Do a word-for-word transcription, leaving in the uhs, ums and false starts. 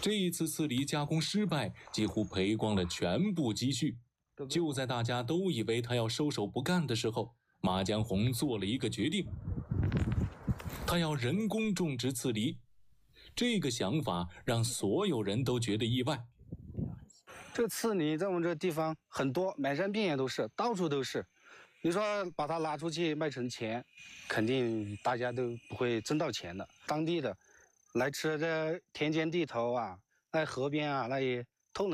这一次刺梨加工失败，几乎赔光了全部积蓄。就在大家都以为他要收手不干的时候，马江红做了一个决定，他要人工种植刺梨。这个想法让所有人都觉得意外。 这刺梨在我们这个地方很多，满山遍野都是，到处都是。你说把它拿出去卖成钱，肯定大家都不会挣到钱的。当地的来吃这田间地头啊，在河边啊，那也